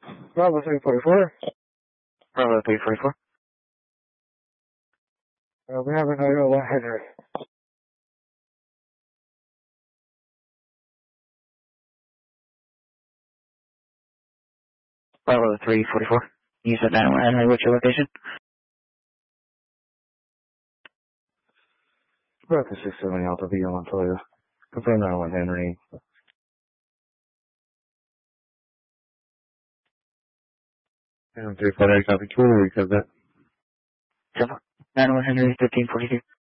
Bravo 344. Bravo 344. We have another 100. Bravo 344. You said 91 Henry, what's your location? Bravo 670 Alpha V Montoya. Confirm 91 Henry. And 348 copy. Cool, we said that. 91 Henry, 1542.